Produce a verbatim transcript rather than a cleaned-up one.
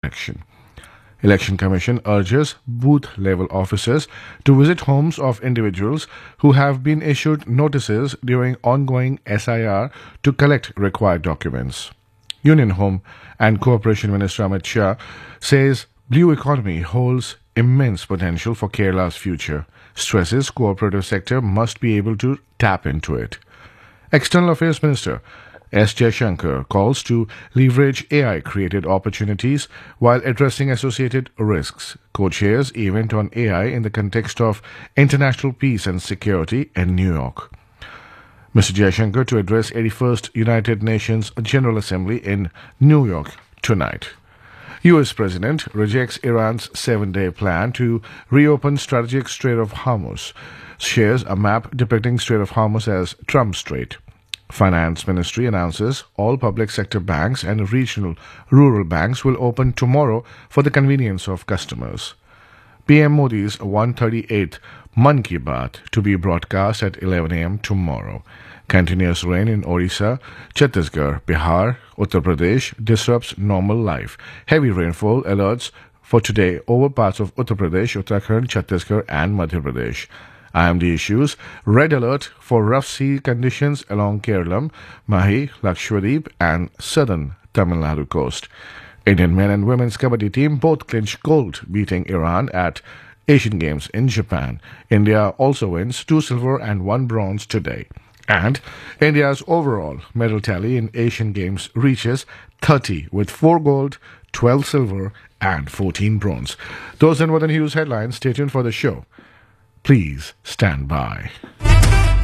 election. Election Commission urges booth-level officers to visit homes of individuals who have been issued notices during ongoing S I R to collect required documents. Union Home and Cooperation Minister Amit Shah says blue economy holds immense potential for Kerala's future, stresses cooperative sector must be able to tap into it. External Affairs Minister S. Jaishankar calls to leverage A I-created opportunities while addressing associated risks, co-chairs event on A I in the context of international peace and security in New York. Mister Jaishankar to address eighty-first United Nations General Assembly in New York tonight. U S President rejects Iran's seven-day plan to reopen strategic Strait of Hormuz, shares a map depicting Strait of Hormuz as Trump Strait. Finance Ministry announces all public sector banks and regional rural banks will open tomorrow for the convenience of customers. P M Modi's one hundred thirty-eighth Mann Ki Baat to be broadcast at eleven a m tomorrow. Continuous rain in Orissa, Chhattisgarh, Bihar, Uttar Pradesh disrupts normal life. Heavy rainfall alerts for today over parts of Uttar Pradesh, Uttarakhand, Chhattisgarh and Madhya Pradesh. I M D issues red alert for rough sea conditions along Kerala, Mahi, Lakshadweep and southern Tamil Nadu coast. Indian men and women's kabaddi team both clinched gold, beating Iran at Asian Games in Japan. India also wins two silver and one bronze today. And India's overall medal tally in Asian Games reaches thirty with four gold, twelve silver and fourteen bronze. Those and were the news headlines. Stay tuned for the show. Please stand by.